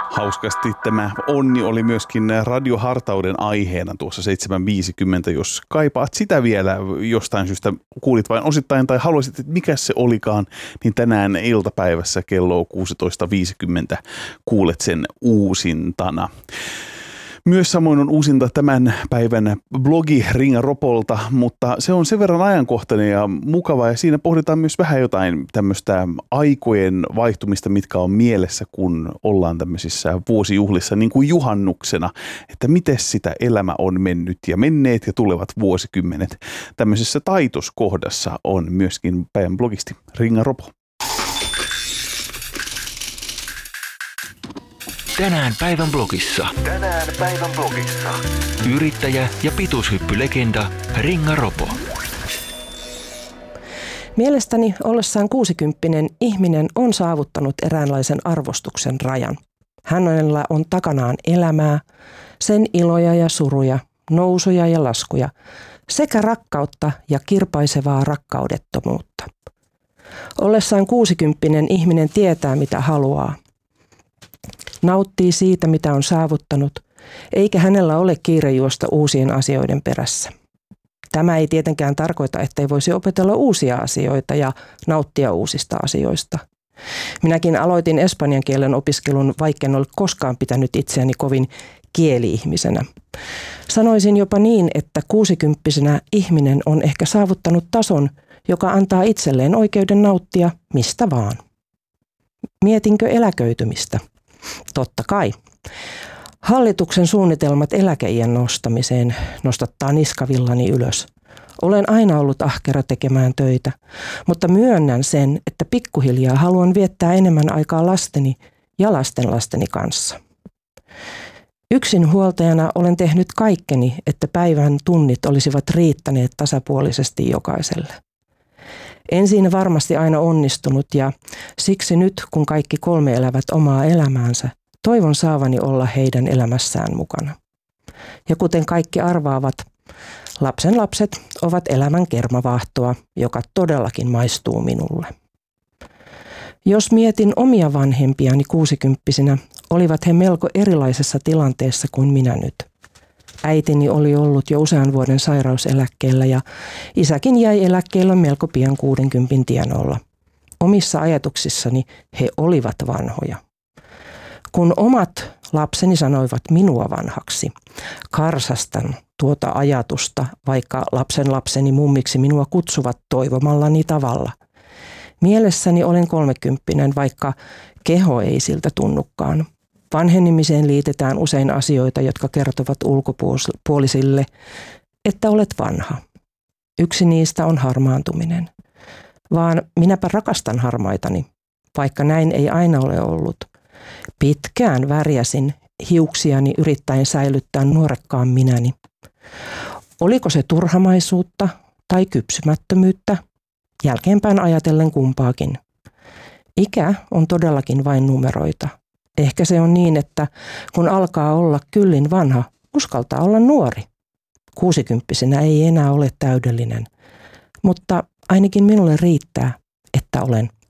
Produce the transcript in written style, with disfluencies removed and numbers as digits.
Hauskasti tämä onni oli myöskin radiohartauden aiheena tuossa 7.50, jos kaipaat sitä vielä jostain syystä, kuulit vain osittain tai haluaisit, että mikä se olikaan, niin tänään iltapäivässä kello 16.50 kuulet sen uusintana. Myös samoin on uusinta tämän päivän blogi Ringa Ropolta, mutta se on sen verran ajankohtainen ja mukava ja siinä pohditaan myös vähän jotain tämmöistä aikojen vaihtumista, mitkä on mielessä, kun ollaan tämmöisissä vuosijuhlissa niin kuin juhannuksena, että miten sitä elämä on mennyt ja menneet ja tulevat vuosikymmenet. Tämmöisessä taitoskohdassa on myöskin päivän blogisti Ringa Ropo. Tänään päivän blogissa. Yrittäjä ja pituushyppylegenda Ringa Ropo. Mielestäni ollessaan 60-vuotias ihminen on saavuttanut eräänlaisen arvostuksen rajan. Hänellä on takanaan elämää, sen iloja ja suruja, nousuja ja laskuja, sekä rakkautta ja kirpaisevaa rakkaudettomuutta. Ollessaan 60-vuotias ihminen tietää, mitä haluaa. Nauttii siitä, mitä on saavuttanut, eikä hänellä ole kiire juosta uusien asioiden perässä. Tämä ei tietenkään tarkoita, ettei voisi opetella uusia asioita ja nauttia uusista asioista. Minäkin aloitin espanjan kielen opiskelun, vaikken ole koskaan pitänyt itseäni kovin kieli-ihmisenä. Sanoisin jopa niin, että 60-vuotias ihminen on ehkä saavuttanut tason, joka antaa itselleen oikeuden nauttia mistä vaan. Mietinkö eläköitymistä? Totta kai. Hallituksen suunnitelmat eläkeiän nostamiseen nostattaa niskavillani ylös. Olen aina ollut ahkera tekemään töitä, mutta myönnän sen, että pikkuhiljaa haluan viettää enemmän aikaa lasteni ja lastenlasteni kanssa. Yksinhuoltajana olen tehnyt kaikkeni, että päivän tunnit olisivat riittäneet tasapuolisesti jokaiselle. En siinä varmasti aina onnistunut ja siksi nyt, kun kaikki 3 elävät omaa elämäänsä, toivon saavani olla heidän elämässään mukana. Ja kuten kaikki arvaavat, lapsenlapset ovat elämän kermavaahtoa, joka todellakin maistuu minulle. Jos mietin omia vanhempiani 60-vuotiaina, olivat he melko erilaisessa tilanteessa kuin minä nyt. Äitini oli ollut jo usean vuoden sairauseläkkeellä ja isäkin jäi eläkkeellä melko pian 60 tienoilla. Omissa ajatuksissani he olivat vanhoja. Kun omat lapseni sanoivat minua vanhaksi, karsastan tuota ajatusta, vaikka lapsenlapseni mummiksi minua kutsuvat toivomallani tavalla. Mielessäni olen 30, vaikka keho ei siltä tunnukaan. Vanhenemiseen liitetään usein asioita, jotka kertovat ulkopuolisille, että olet vanha. Yksi niistä on harmaantuminen. Vaan minäpä rakastan harmaitani, vaikka näin ei aina ole ollut. Pitkään värjäsin hiuksiani yrittäen säilyttää nuorekkaan minäni. Oliko se turhamaisuutta tai kypsymättömyyttä? Jälkeenpäin ajatellen kumpaakin. Ikä on todellakin vain numeroita. Ehkä se on niin, että kun alkaa olla kyllin vanha, uskaltaa olla nuori. 60-vuotiaana ei enää ole täydellinen, mutta ainakin minulle riittää, että olen